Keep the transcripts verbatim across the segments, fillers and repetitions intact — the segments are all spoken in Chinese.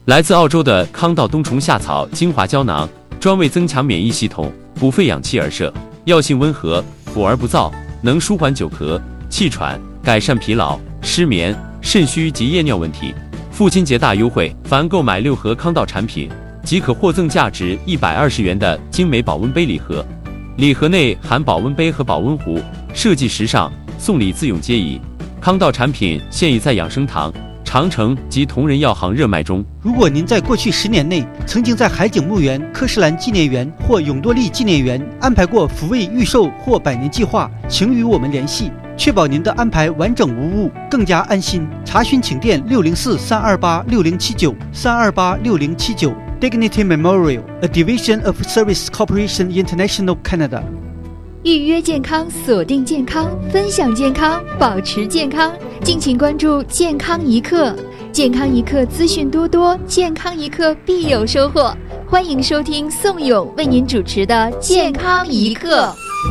来自澳洲的康道冬虫夏草精华胶囊，专为增强免疫系统、补肺养气而设，药性温和，补而不燥，能舒缓久咳、气喘，改善疲劳、失眠、肾虚及夜尿问题。父亲节大优惠，凡购买六盒康道产品，即可获赠价值一百二十元的精美保温杯礼盒。礼盒内含保温杯和保温壶，设计时尚，送礼自用皆宜。康道产品现已在养生堂、长城及同仁药行热卖中。 如果您在过去十年内曾经在海景墓园、科士兰纪念园或永多利纪念园安排过抚慰预售或百年计划，请与我们联系，确保您的安排完整无误，更加安心。查询请电六零四三二八六零七九三二八六零七九。Dignity Memorial, a division of Service Corporation International Canada。 预约健康，锁定健康，分享健康，保持健康。敬请关注健康一刻，健康一刻资讯多多，健康一刻必有收获。欢迎收听宋勇为您主持的健康一刻。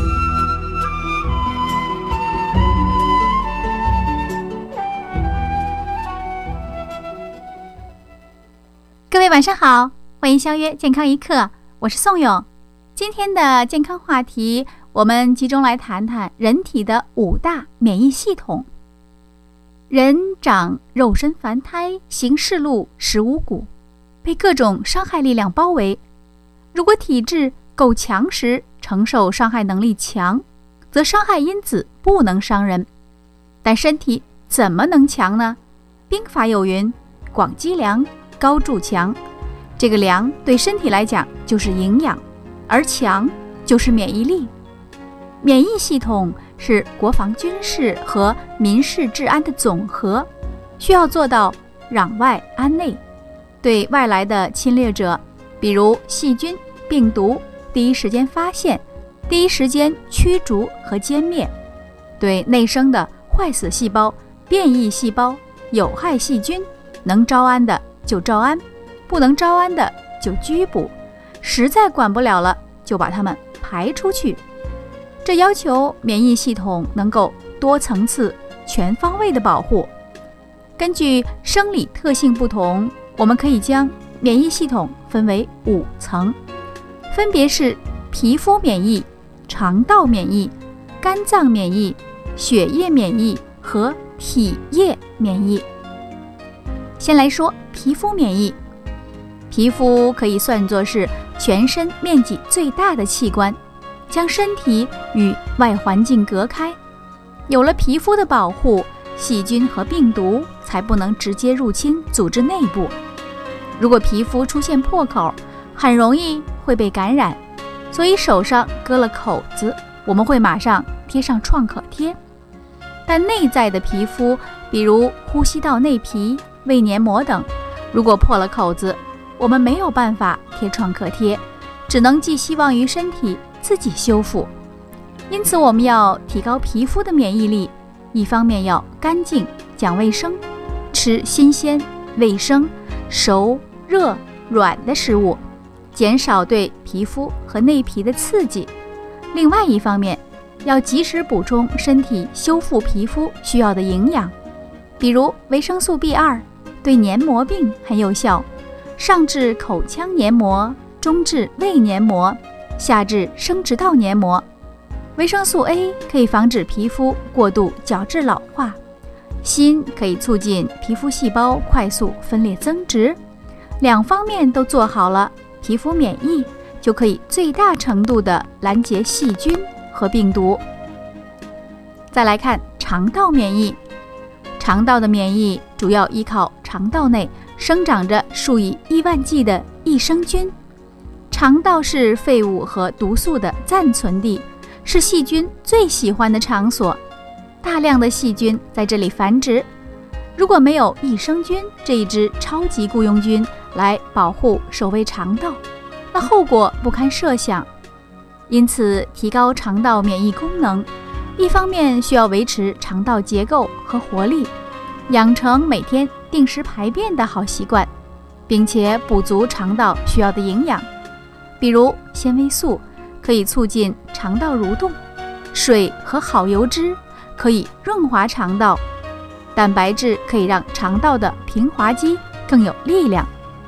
各位晚上好，欢迎相约健康一刻，我是宋勇。今天的健康话题，我们集中来谈谈人体的五大免疫系统。人长肉身凡胎，行事路十五谷，被各种伤害力量包围。如果体质够强时，承受伤害能力强，则伤害因子不能伤人。但身体怎么能强呢？兵法有云：广积粮，高筑墙。这个粮对身体来讲就是营养，而强就是免疫力。免疫系统是国防军事和民事治安的总和，需要做到攘外安内，对外来的侵略者，比如细菌、病毒，第一时间发现，第一时间驱逐和歼灭；对内生的坏死细胞、变异细胞、有害细菌，能招安的就招安，不能招安的就拘捕，实在管不了了就把它们排出去。这要求免疫系统能够多层次、全方位的保护。根据生理特性不同，我们可以将免疫系统分为五层，分别是皮肤免疫、肠道免疫、肝脏免疫、血液免疫和体液免疫。先来说皮肤免疫。皮肤可以算作是全身面积最大的器官，将身体与外环境隔开。有了皮肤的保护，细菌和病毒才不能直接入侵组织内部。如果皮肤出现破口，很容易会被感染，所以手上割了口子，我们会马上贴上创可贴。但内在的皮肤，比如呼吸道内皮、胃黏膜等，如果破了口子，我们没有办法贴创可贴，只能寄希望于身体自己修复。因此我们要提高皮肤的免疫力，一方面要干净讲卫生，吃新鲜、卫生、熟、热、软的食物，减少对皮肤和内皮的刺激。另外一方面，要及时补充身体修复皮肤需要的营养，比如维生素 B 二 对黏膜病很有效，上至口腔黏膜，中至胃黏膜，下至生殖道黏膜。维生素 A 可以防止皮肤过度角质老化，锌可以促进皮肤细胞快速分裂增殖。两方面都做好了，皮肤免疫就可以最大程度地拦截细菌和病毒。再来看肠道免疫。肠道的免疫主要依靠肠道内生长着数以亿万计的益生菌。肠道是废物和毒素的暂存地，是细菌最喜欢的场所，大量的细菌在这里繁殖。如果没有益生菌这一支超级雇佣军来保护守卫肠道，那后果不堪设想。因此，提高肠道免疫功能，一方面需要维持肠道结构和活力，养成每天定时排便的好习惯，并且补足肠道需要的营养。比如纤维素可以促进肠道蠕动，水和好油脂可以润滑肠道，蛋白质可以让肠道的平滑肌更有力量。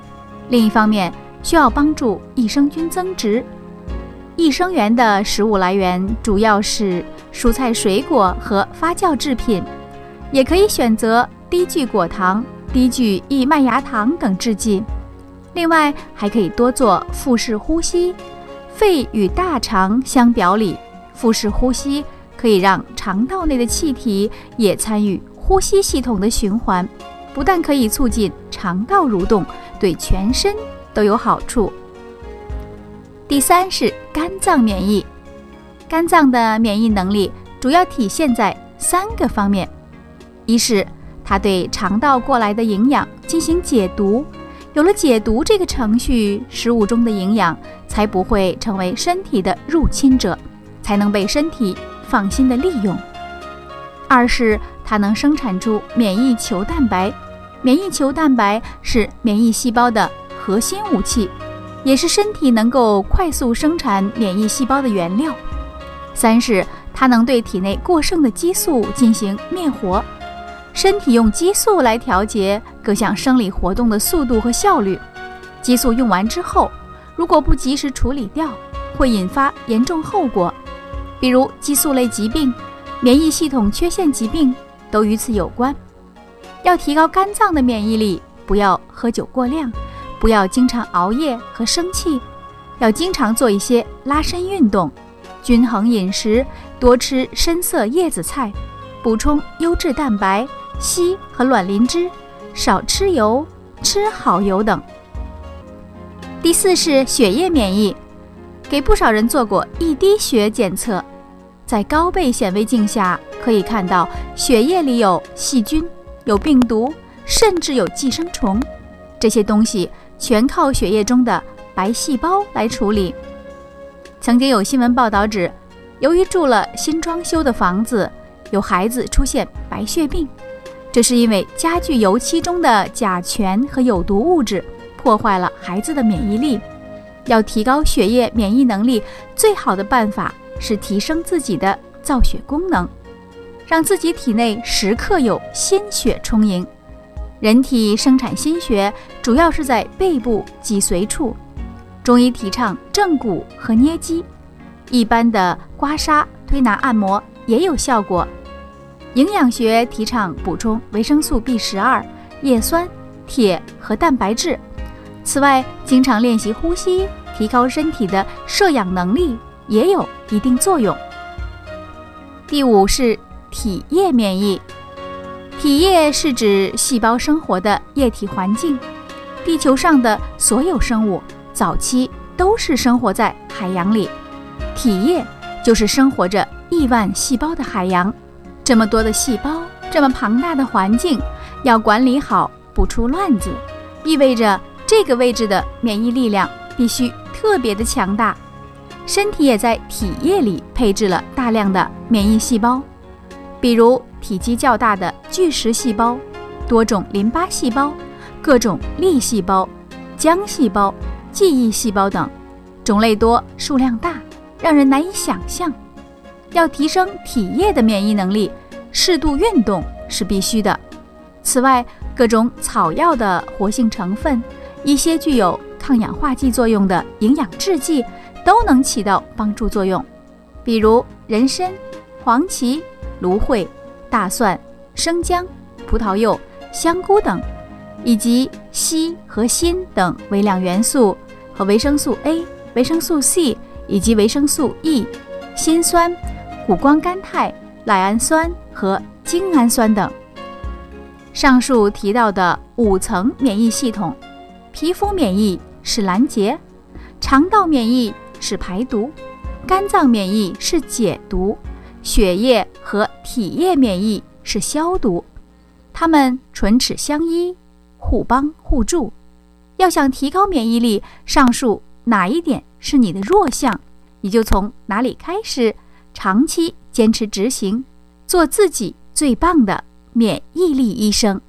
另一方面需要帮助益生菌增殖。益生元的食物来源主要是蔬菜水果和发酵制品，也可以选择低聚果糖、低聚异麦芽糖等制剂。另外还可以多做腹式呼吸。肺与大肠相表里，腹式呼吸可以让肠道内的气体也参与呼吸系统的循环，不但可以促进肠道蠕动，对全身都有好处。第三是肝脏免疫。肝脏的免疫能力主要体现在三个方面：一是它对肠道过来的营养进行解毒，有了解毒这个程序，食物中的营养才不会成为身体的入侵者，才能被身体放心的利用。二是它能生产出免疫球蛋白，免疫球蛋白是免疫细胞的核心武器，也是身体能够快速生产免疫细胞的原料。三是它能对体内过剩的激素进行灭活，身体用激素来调节各项生理活动的速度和效率。激素用完之后，如果不及时处理掉，会引发严重后果，比如激素类疾病、免疫系统缺陷疾病都与此有关。要提高肝脏的免疫力，不要喝酒过量，不要经常熬夜和生气，要经常做一些拉伸运动，均衡饮食，多吃深色叶子菜，补充优质蛋白、硒和卵磷脂，少吃油，吃好油等。第四是血液免疫。给不少人做过一滴血检测，在高倍显微镜下可以看到血液里有细菌、有病毒，甚至有寄生虫，这些东西全靠血液中的白细胞来处理。曾经有新闻报道指，由于住了新装修的房子，有孩子出现白血病，这是因为家具油漆中的甲醛和有毒物质破坏了孩子的免疫力。要提高血液免疫能力，最好的办法是提升自己的造血功能，让自己体内时刻有心血充盈。人体生产心血主要是在背部脊髓处，中医提倡正骨和捏肌，一般的刮痧、推拿、按摩也有效果。营养学提倡补充维生素 B 十二、叶酸、铁和蛋白质。此外，经常练习呼吸，提高身体的摄氧能力也有一定作用。第五是体液免疫。体液是指细胞生活的液体环境，地球上的所有生物早期都是生活在海洋里，体液就是生活着亿万细胞的海洋。这么多的细胞，这么庞大的环境，要管理好不出乱子，意味着这个位置的免疫力量必须特别的强大。身体也在体液里配置了大量的免疫细胞，比如体积较大的巨噬细胞、多种淋巴细胞、各种粒细胞、浆细胞、记忆细胞等，种类多，数量大，让人难以想象。要提升体液的免疫能力，适度运动是必须的。此外，各种草药的活性成分，一些具有抗氧化剂作用的营养制剂都能起到帮助作用，比如人参、黄芪、芦荟、大蒜、生姜、葡萄柚、香菇等，以及硒和锌等微量元素和维生素 A、维生素 C 以及维生素 E、锌酸、谷胱甘肽、赖氨酸和精氨酸等。上述提到的五层免疫系统，皮肤免疫是拦截，肠道免疫是排毒，肝脏免疫是解毒，血液和体液免疫是消毒，它们唇齿相依，互帮互助。要想提高免疫力，上述哪一点是你的弱项，你就从哪里开始，长期坚持执行，做自己最棒的免疫力医生。